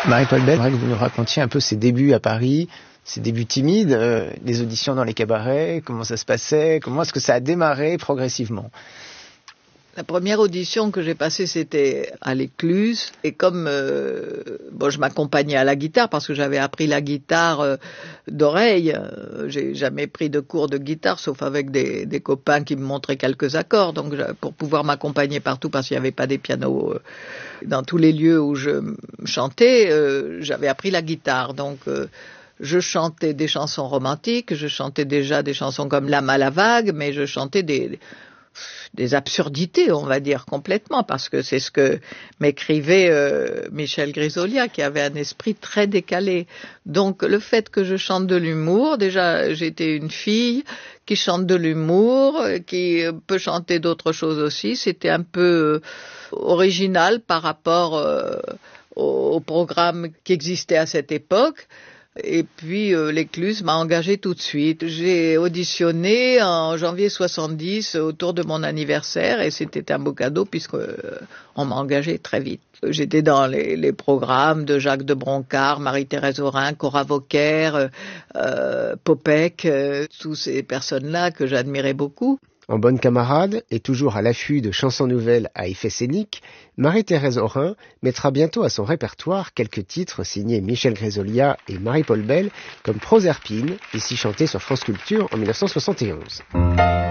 Marie-Paul Bell, j'aimerais que vous nous racontiez un peu ses débuts à Paris, ses débuts timides, les auditions dans les cabarets, comment ça se passait, comment est-ce que ça a démarré progressivement? La première audition que j'ai passée, c'était à l'Écluse. Et comme je m'accompagnais à la guitare, parce que j'avais appris la guitare d'oreille. J'ai jamais pris de cours de guitare, sauf avec des copains qui me montraient quelques accords. Donc pour pouvoir m'accompagner partout, parce qu'il n'y avait pas des pianos dans tous les lieux où je chantais, j'avais appris la guitare. Donc je chantais des chansons romantiques, je chantais déjà des chansons comme L'âme à la vague, mais je chantais des absurdités, on va dire, complètement, parce que c'est ce que m'écrivait Michel Grisolia, qui avait un esprit très décalé. Donc le fait que je chante de l'humour, déjà j'étais une fille qui chante de l'humour, qui peut chanter d'autres choses aussi, c'était un peu original par rapport au programme qui existait à cette époque. Et puis l'Écluse m'a engagée tout de suite. J'ai auditionné en janvier 70 autour de mon anniversaire et c'était un beau cadeau puisque on m'a engagée très vite. J'étais dans les programmes de Jacques de Broncard, Marie-Thérèse Aurin, Cora Vauquer, Popek, tous ces personnes-là que j'admirais beaucoup. En bonne camarade et toujours à l'affût de chansons nouvelles à effet scénique, Marie-Thérèse Aurin mettra bientôt à son répertoire quelques titres signés Michel Grisolia et Marie-Paul Bell, comme Proserpine, ici chanté sur France Culture en 1971.